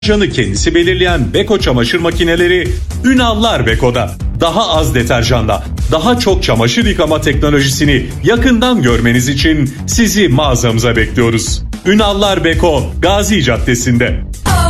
Deterjanı kendisi belirleyen Beko çamaşır makineleri Ünallar Beko'da. Daha az deterjanla daha çok çamaşır yıkama teknolojisini yakından görmeniz için sizi mağazamıza bekliyoruz. Ünallar Beko, Gazi Caddesi'nde.